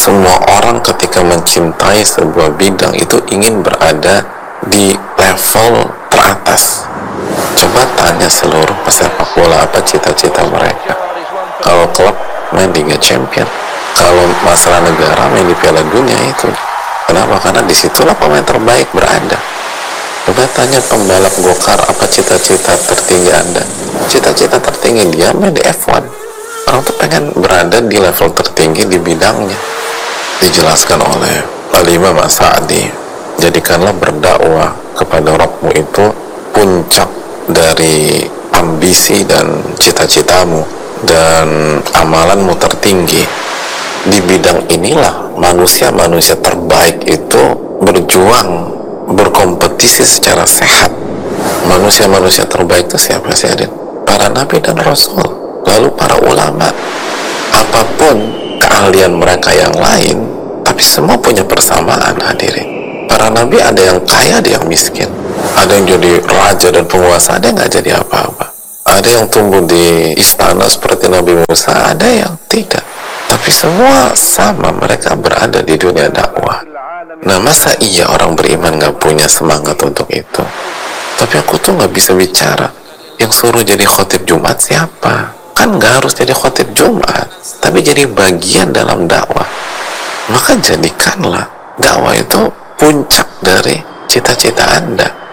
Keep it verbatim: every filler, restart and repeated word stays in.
semua orang ketika mencintai sebuah bidang itu ingin berada di level teratas. Coba tanya seluruh pesepak bola apa cita-cita mereka. Kalau klub main Liga Champion, kalau masalah negara main di Piala Dunia itu. Kenapa? Karena disitulah pemain terbaik berada. Coba tanya pembalap go-kart apa cita-cita tertinggi Anda. Cita-cita tertinggi dia main di F satu. Orang tuh pengen berada di level tertinggi di bidangnya. Dijelaskan oleh Al-Imam As-Sa'di, jadikanlah berdakwah kepada Rabbmu itu puncak dari ambisi dan cita-citamu dan amalanmu tertinggi. Di bidang inilah manusia-manusia terbaik itu berjuang, berkompetisi secara sehat. Manusia-manusia terbaik itu siapa sih, Adin? Para nabi dan rasul, lalu para ulama. Apapun keahlian mereka yang lain, tapi semua punya persamaan, hadirin. Para nabi ada yang kaya, ada yang miskin. Ada yang jadi raja dan penguasa, ada yang nggak jadi apa-apa. Ada yang tumbuh di istana seperti Nabi Musa, ada yang tidak. Tapi semua sama, mereka berada di dunia dakwah. Nah, masa iya orang beriman nggak punya semangat untuk itu? Tapi aku tuh nggak bisa bicara. Yang suruh jadi khotib Jumat siapa? Kan nggak harus jadi khotib Jumat, tapi jadi bagian dalam dakwah. Maka jadikanlah dakwah itu puncak dari cita-cita Anda.